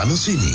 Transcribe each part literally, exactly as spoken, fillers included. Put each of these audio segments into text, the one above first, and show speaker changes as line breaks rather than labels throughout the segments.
sana sini.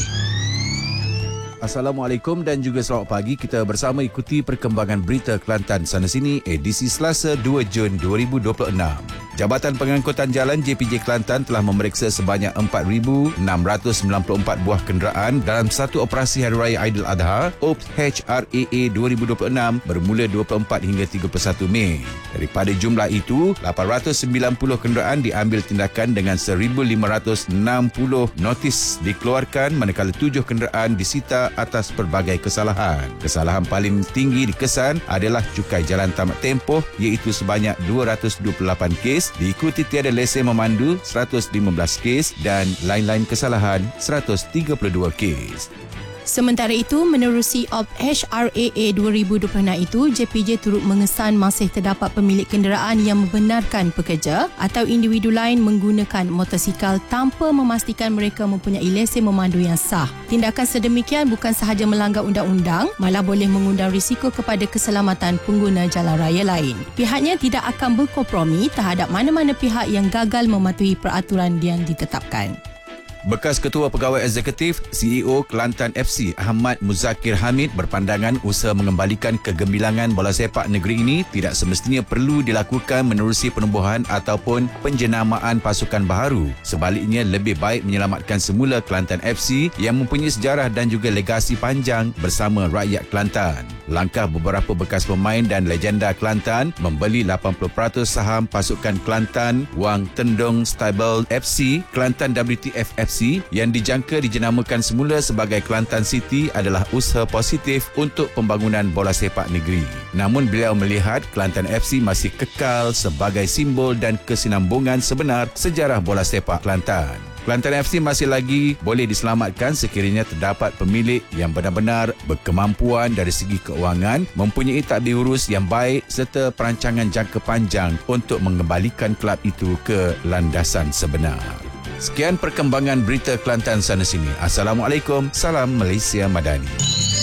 Assalamualaikum dan juga selamat pagi. Kita bersama ikuti perkembangan berita Kelantan sana sini edisi Selasa dua Jun dua ribu dua puluh enam. Jabatan Pengangkutan Jalan J P J Kelantan telah memeriksa sebanyak empat ribu enam ratus sembilan puluh empat buah kenderaan dalam satu operasi Hari Raya Aidiladha O P S H R A A dua ribu dua puluh enam bermula dua puluh empat hingga tiga puluh satu Mei. Daripada jumlah itu, lapan ratus sembilan puluh kenderaan diambil tindakan dengan seribu lima ratus enam puluh notis dikeluarkan, manakala tujuh kenderaan disita atas pelbagai kesalahan. Kesalahan paling tinggi dikesan adalah cukai jalan tamat tempoh iaitu sebanyak dua ratus dua puluh lapan kes, diikuti tiada lesen memandu seratus lima belas kes dan lain-lain kesalahan seratus tiga puluh dua kes.
Sementara itu, menerusi O P S H R A A dua ribu dua puluh enam itu, J P J turut mengesan masih terdapat pemilik kenderaan yang membenarkan pekerja atau individu lain menggunakan motosikal tanpa memastikan mereka mempunyai lesen memandu yang sah. Tindakan sedemikian bukan sahaja melanggar undang-undang, malah boleh mengundang risiko kepada keselamatan pengguna jalan raya lain. Pihaknya tidak akan berkompromi terhadap mana-mana pihak yang gagal mematuhi peraturan yang ditetapkan.
Bekas Ketua Pegawai Eksekutif C E O Kelantan F C Ahmad Muzakir Hamid berpandangan usaha mengembalikan kegemilangan bola sepak negeri ini tidak semestinya perlu dilakukan menerusi penubuhan ataupun penjenamaan pasukan baharu. Sebaliknya, lebih baik menyelamatkan semula Kelantan F C yang mempunyai sejarah dan juga legasi panjang bersama rakyat Kelantan. Langkah beberapa bekas pemain dan legenda Kelantan membeli lapan puluh peratus saham pasukan Kelantan Wang Tendong Stable F C, Kelantan W T F F C yang dijangka dijenamakan semula sebagai Kelantan City adalah usaha positif untuk pembangunan bola sepak negeri. Namun beliau melihat Kelantan F C masih kekal sebagai simbol dan kesinambungan sebenar sejarah bola sepak Kelantan. Kelantan F C masih lagi boleh diselamatkan sekiranya terdapat pemilik yang benar-benar berkemampuan dari segi keuangan, mempunyai tadbir urus yang baik serta perancangan jangka panjang untuk mengembalikan kelab itu ke landasan sebenar. Sekian perkembangan berita Kelantan sana sini. Assalamualaikum, salam Malaysia Madani.